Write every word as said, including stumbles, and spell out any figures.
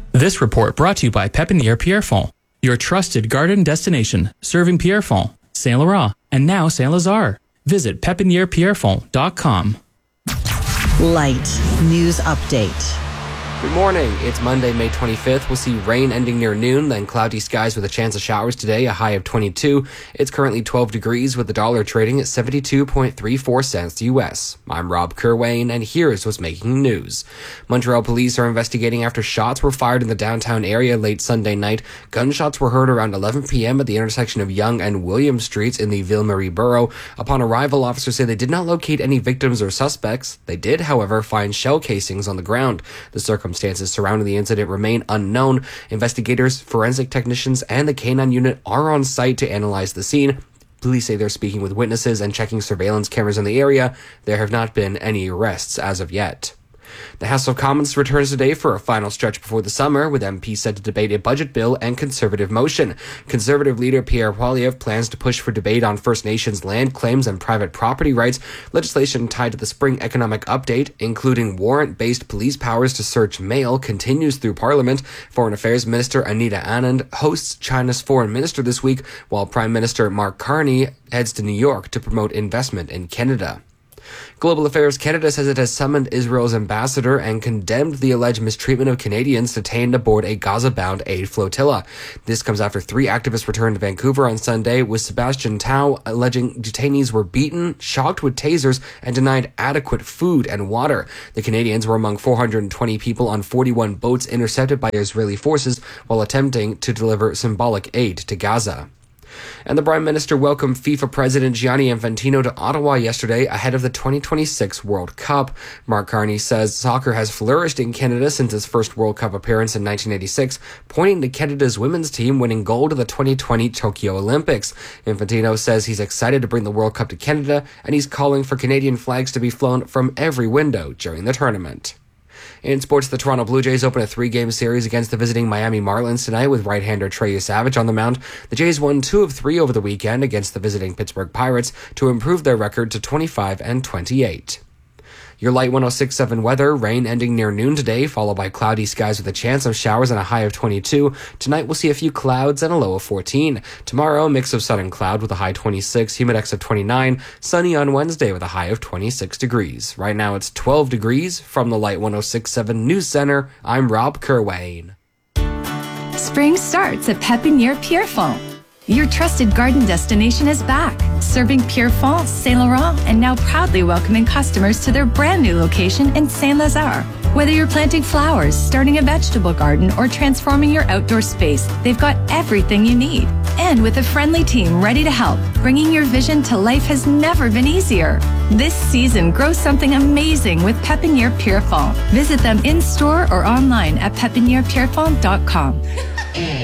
This report brought to you by Pépinière Pierrefonds, your trusted garden destination, serving Pierrefonds, Saint Laurent, and now Saint Lazare. Visit pepiniere pierrefonds dot com. Light News Update. Good morning. It's Monday, May twenty-fifth. We'll see rain ending near noon, then cloudy skies with a chance of showers today, a high of twenty-two. It's currently twelve degrees with the dollar trading at seventy-two point three four cents U S. I'm Rob Kerwayne, and here's what's making news. Montreal police are investigating after shots were fired in the downtown area late Sunday night. Gunshots were heard around eleven p.m. at the intersection of Yonge and William Streets in the Ville-Marie borough. Upon arrival, officers say they did not locate any victims or suspects. They did, however, find shell casings on the ground. The circumstances Circumstances surrounding the incident remain unknown. Investigators, forensic technicians, and the K nine unit are on site to analyze the scene. Police say they're speaking with witnesses and checking surveillance cameras in the area. There have not been any arrests as of yet. The House of Commons returns today for a final stretch before the summer, with M Ps set to debate a budget bill and Conservative motion. Conservative leader Pierre Poilievre plans to push for debate on First Nations land claims and private property rights, legislation tied to the spring economic update, including warrant-based police powers to search mail, continues through Parliament. Foreign Affairs Minister Anita Anand hosts China's foreign minister this week, while Prime Minister Mark Carney heads to New York to promote investment in Canada. Global Affairs Canada says it has summoned Israel's ambassador and condemned the alleged mistreatment of Canadians detained aboard a Gaza-bound aid flotilla. This comes after three activists returned to Vancouver on Sunday, with Sebastian Tao alleging detainees were beaten, shocked with tasers, and denied adequate food and water. The Canadians were among four hundred twenty people on forty-one boats intercepted by Israeli forces while attempting to deliver symbolic aid to Gaza. And the Prime Minister welcomed FIFA President Gianni Infantino to Ottawa yesterday ahead of the twenty twenty-six World Cup. Mark Carney says soccer has flourished in Canada since its first World Cup appearance in nineteen eighty-six, pointing to Canada's women's team winning gold at the twenty twenty Tokyo Olympics. Infantino says he's excited to bring the World Cup to Canada, and he's calling for Canadian flags to be flown from every window during the tournament. In sports, the Toronto Blue Jays open a three-game series against the visiting Miami Marlins tonight with right-hander Trey Savage on the mound. The Jays won two of three over the weekend against the visiting Pittsburgh Pirates to improve their record to twenty-five and twenty-eight. Your Light one oh six point seven weather, rain ending near noon today, followed by cloudy skies with a chance of showers and a high of twenty-two. Tonight we'll see a few clouds and a low of fourteen. Tomorrow, a mix of sun and cloud with a high twenty-six, humidex of twenty-nine, sunny on Wednesday with a high of twenty-six degrees. Right now it's twelve degrees. From the Light one oh six point seven News Center, I'm Rob Kerwayne. Spring starts at Pépinière Pierrefonds. Your trusted garden destination is back, serving Pierrefonds, Saint Laurent, and now proudly welcoming customers to their brand new location in Saint Lazare. Whether you're planting flowers, starting a vegetable garden, or transforming your outdoor space, they've got everything you need. And with a friendly team ready to help, bringing your vision to life has never been easier. This season, grow something amazing with Pépinière Pierrefonds. Visit them in-store or online at pepiniere pierrefonds dot com.